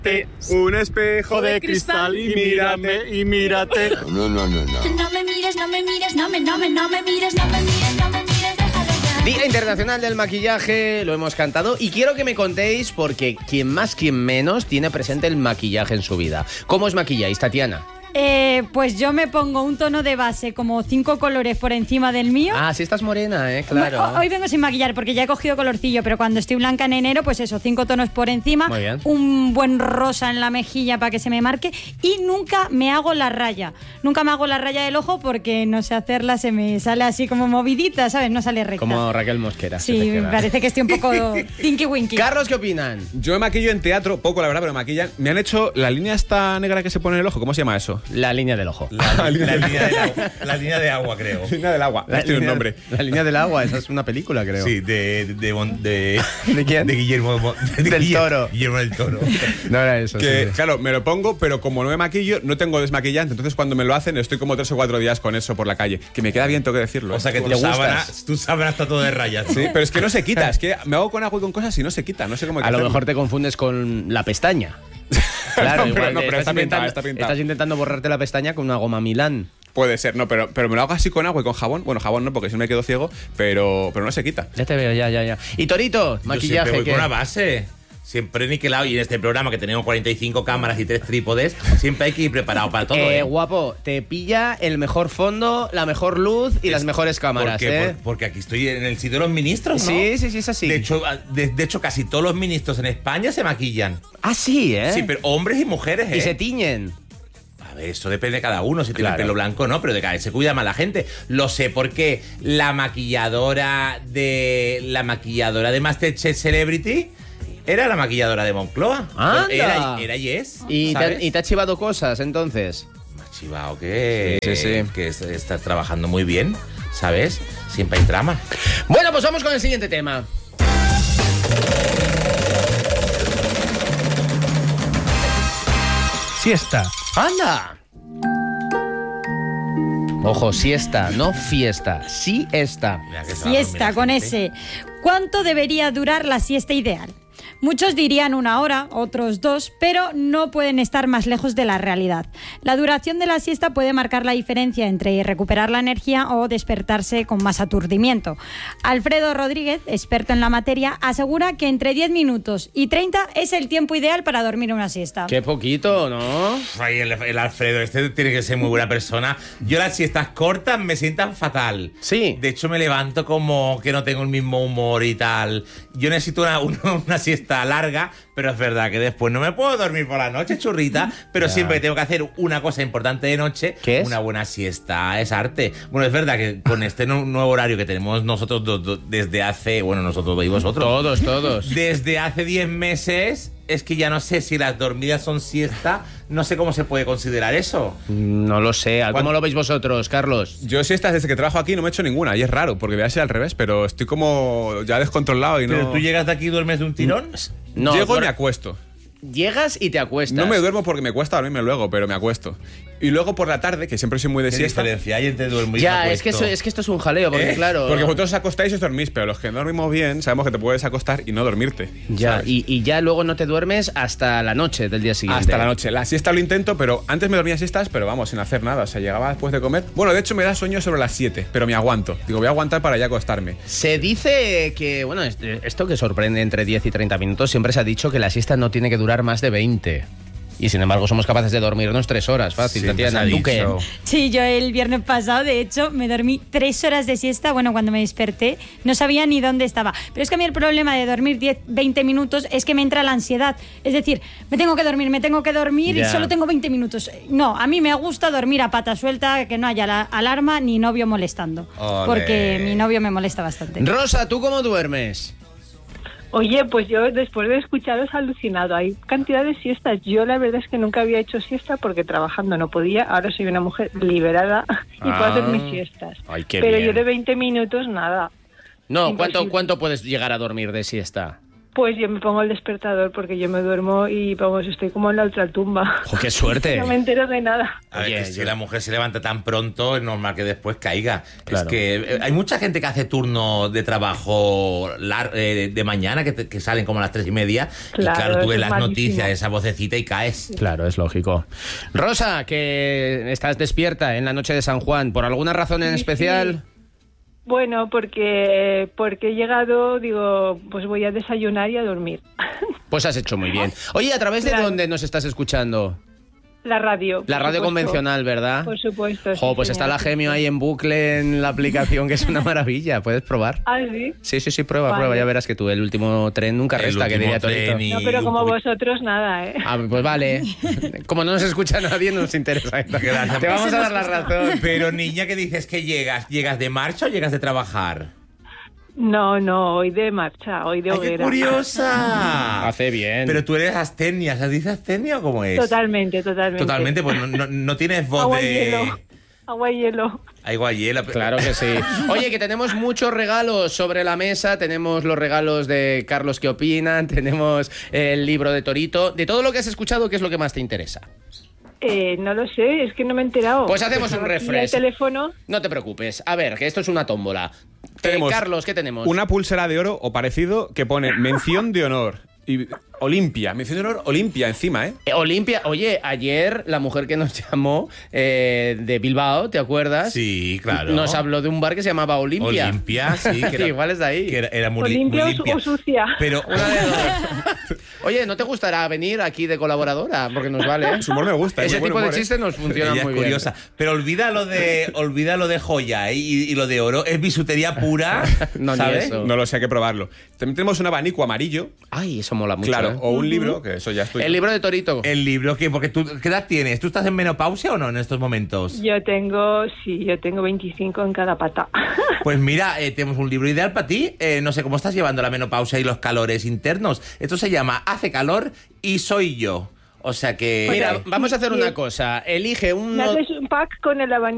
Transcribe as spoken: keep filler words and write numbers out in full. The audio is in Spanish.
Un espejo de cristal y mírame y mírate. No, no, no, no. No me mires, no me mires, no me, no me, no me mires, no me mires, no me mires, déjalo ya. Día Internacional del Maquillaje, lo hemos cantado y quiero que me contéis porque quien más, quien menos tiene presente el maquillaje en su vida. ¿Cómo os maquilláis, Tatiana? Eh, pues yo me pongo un tono de base como cinco colores por encima del mío. Ah, sí estás morena, eh, claro. Hoy vengo sin maquillar porque ya he cogido colorcillo, pero cuando estoy blanca en enero, pues eso, cinco tonos por encima. Muy bien. Un buen rosa en la mejilla para que se me marque y nunca me hago la raya. Nunca me hago la raya del ojo porque no sé hacerla, se me sale así como movidita, ¿sabes? No sale recta. Como Raquel Mosquera. Sí, me parece que estoy un poco tinky winky. Carlos, ¿qué opinan? Yo me maquillo en teatro, poco la verdad, pero me maquillan. Me han hecho la línea esta negra que se pone en el ojo, ¿cómo se llama eso? La línea del ojo. La, la, línea del agua, la línea de agua, creo. La línea del agua, La tiene un línea- nombre. La línea del agua, esa es una película, creo. Sí, de... ¿De, de, de, ¿De quién? de Guillermo... De Del Guillermo, Toro. Guillermo del Toro. No era eso. Que, sí. claro, me lo pongo, pero como no me maquillo, no tengo desmaquillante. Entonces, cuando me lo hacen, estoy como tres o cuatro días con eso por la calle. Que me queda bien, tengo que decirlo. O sea que ¿eh? tu ¿Te sábana, gustas? tu sábana está todo de rayas, ¿no? Sí, pero es que no se quita. Es que me hago con agua y con cosas y no se quita. No sé cómo hay que A lo hacerlo. mejor te confundes con la pestaña. Claro, No, pero igual no, te pero estás, está pintado, intentando, está pintado. estás intentando borrarte la pestaña con una goma Milán. Puede ser, no, pero, pero me lo hago así con agua y con jabón. Bueno, jabón no, porque si no me quedo ciego, pero, pero no se quita. Ya te veo, ya, ya, ya. Y Torito, Yo maquillaje. siempre voy ¿qué? con una base. Siempre niquelado. Y en este programa que tenemos cuarenta y cinco cámaras y tres trípodes, siempre hay que ir preparado para todo, Eh, ¿eh? guapo, te pilla el mejor fondo, la mejor luz y las mejores cámaras, Porque, ¿eh? por- porque aquí estoy en el sitio de los ministros, ¿no? Sí, sí, sí, es así. De hecho, de, de hecho, casi todos los ministros en España se maquillan. Ah, sí, ¿eh? Sí, pero hombres y mujeres, ¿eh? Y se tiñen. A ver, eso depende de cada uno, si tiene Claro. el pelo blanco o no, pero de cada vez se cuida más la gente. Lo sé porque la maquilladora de la maquilladora de MasterChef Celebrity era la maquilladora de Moncloa. ¡Anda! Era, era Yes. ¿Y te, ¿sabes? y te ha chivado cosas, entonces? Me ha chivado que, Sí, sí, sí. que es- estás trabajando muy bien, ¿sabes? Siempre hay trama. Bueno, pues vamos con el siguiente tema. Siesta. ¡Anda! Ojo, siesta, no fiesta. Siesta. Mira que se va a dormir Siesta la con gente. ese. ¿Cuánto debería durar la siesta ideal? Muchos dirían una hora, otros dos, pero no pueden estar más lejos de la realidad. La duración de la siesta puede marcar la diferencia entre recuperar la energía o despertarse con más aturdimiento. Alfredo Rodríguez, experto en la materia, asegura que entre diez minutos y treinta es el tiempo ideal para dormir una siesta. Qué poquito, ¿no? Ay, el, el Alfredo, este tiene que ser muy buena persona. Yo las siestas cortas me sientan fatal. Sí. De hecho, me levanto como que no tengo el mismo humor y tal. Yo necesito una, una, una siesta larga, pero es verdad que después no me puedo dormir por la noche, churrita, pero Ya. siempre tengo que hacer una cosa importante de noche. ¿Qué es? Una buena siesta, es arte. Bueno, es verdad que con este nu- nuevo horario que tenemos nosotros dos, dos, desde hace, bueno, nosotros y vosotros. Todos, todos. Desde hace diez meses, es que ya no sé si las dormidas son siesta, no sé cómo se puede considerar eso. No lo sé. ¿Cómo ¿Cuándo? lo veis vosotros, Carlos? Yo siestas desde que trabajo aquí no me he hecho ninguna y es raro porque voy a ser al revés, pero estoy como ya descontrolado y no... Pero tú llegas de aquí y duermes de un tirón. No, Llego y duer- me acuesto. Llegas y te acuestas. No me duermo porque me cuesta dormirme luego, pero me acuesto. Y luego por la tarde, que siempre soy muy de ¿Qué siesta... diferencia hay entre duermo y Ya, me es que, acuesto? eso, es que esto es un jaleo, porque ¿Eh? claro... Porque vosotros os acostáis y os dormís, pero los que no dormimos bien sabemos que te puedes acostar y no dormirte. Ya, ¿sabes? y, y ya luego no te duermes hasta la noche del día siguiente. Hasta la noche. La siesta lo intento, pero antes me dormía siestas, pero vamos, sin hacer nada. O sea, llegaba después de comer. Bueno, de hecho me da sueño sobre las siete, pero me aguanto. Digo, voy a aguantar para ya acostarme. Se dice que, bueno, es- esto que sorprende entre diez y treinta minutos, siempre se ha dicho que la siesta no tiene que durar más de veinte. Y sin embargo somos capaces de dormirnos tres horas, fácil, Siempre Tatiana. se ha ¿Tú qué? dicho. Sí, yo el viernes pasado, de hecho, me dormí tres horas de siesta. Bueno, cuando me desperté no sabía ni dónde estaba. Pero es que a mí el problema de dormir diez, veinte minutos es que me entra la ansiedad. Es decir, me tengo que dormir, me tengo que dormir Ya. y solo tengo veinte minutos. No, a mí me gusta dormir a pata suelta, que no haya la alarma ni novio molestando. Ole. Porque mi novio me molesta bastante. Rosa, ¿tú cómo duermes? Oye, pues yo después de escucharos alucinado. Hay cantidad de siestas. Yo la verdad es que nunca había hecho siesta porque trabajando no podía. Ahora soy una mujer liberada y Ah. puedo hacer mis siestas. Ay, qué Pero bien. yo de veinte minutos nada. No, ¿cuánto, Imposible. ¿cuánto puedes llegar a dormir de siesta? Pues yo me pongo el despertador porque yo me duermo y vamos, estoy como en la ultratumba. ¡Oh, qué suerte! No me entero de nada. A ver, Oye, que si yo- la mujer se levanta tan pronto, es normal que después caiga. Claro. Es que eh, hay mucha gente que hace turno de trabajo lar- eh, de mañana, que, te- que salen como a las tres y media. Claro, y claro, tú ves eso es las malísimo. noticias, esa vocecita y caes. Claro, es lógico. Rosa, que estás despierta en la noche de San Juan, ¿por alguna razón en Sí, especial? Bueno, porque porque he llegado, digo, pues voy a desayunar y a dormir. Pues has hecho muy bien. Oye, ¿a través de Claro. dónde nos estás escuchando? La radio. La por radio supuesto. convencional, ¿verdad? Por supuesto. Jo, sí, pues está señor. la Gemio ahí en bucle en la aplicación, que es una maravilla. ¿Puedes probar? Ah, sí. Sí, sí, sí, prueba, Vale. prueba. Ya verás que tú, el último tren nunca El resta, que último diría Torito. tren y- No, pero un como poquito- vosotros, nada, ¿eh? Ah, pues vale. Como no nos escucha nadie, no nos interesa. Gracias. Te vamos a dar la razón. Pero niña, ¿qué dices que llegas? ¿Llegas de marcha o llegas de trabajar? No, no, hoy de marcha, hoy de ¡Ay, qué hoguera. curiosa! Hace bien. Pero tú eres astenia, ¿se dice astenia o cómo es? Totalmente, totalmente. Totalmente, pues no, no- no tienes voz Agua y de... hielo. Agua y hielo. Agua y hielo. Claro que sí. Oye, que tenemos muchos regalos sobre la mesa. Tenemos los regalos de Carlos, ¿qué opinan? Tenemos el libro de Torito. De todo lo que has escuchado, ¿qué es lo que más te interesa? Eh, no lo sé, es que no me he enterado. Pues hacemos un Estaba aquí refresh. al teléfono. No te preocupes. A ver, que esto es una tómbola. Eh, Tenemos Carlos, ¿qué tenemos? Una pulsera de oro o parecido que pone mención de honor. Y Olimpia, mención de honor Olimpia encima, ¿eh? Eh, Olimpia, oye, ayer la mujer que nos llamó eh, de Bilbao, ¿te acuerdas? Sí, claro. Nos habló de un bar que se llamaba Olimpia. Olimpia, sí. Que era, Igual es de ahí. que era, era muy, O limpia muy o su- limpia. o sucia. Pero Una de dos. Oye, ¿no te gustará venir aquí de colaboradora? Porque nos vale. ¿eh? Su humor me gusta. es Ese muy tipo buen de humor, ¿eh? chistes nos funcionan ella muy es curiosa. Pero olvida lo de olvida lo de joya ¿eh? y, y lo de oro. Es bisutería pura, No, ni ¿sabes? eso. No lo sé, hay que probarlo. También tenemos un abanico amarillo, bien. Ay, eso mola mucho. claro, ¿eh? o un libro, que eso ya estoy. El libro de Torito. El libro, ¿qué? Porque tú, ¿qué edad tienes? ¿Tú estás en menopausia o no en estos momentos? Yo tengo, sí, yo tengo veinticinco en cada pata. Pues mira, eh, tenemos un libro ideal para ti. Eh, no sé cómo estás llevando la menopausia y los calores internos. Esto se llama Hace calor y soy yo. O sea que... Mira, Pues, vamos a hacer sí. una cosa. Elige un... ¿Me haces un pack con el abanico?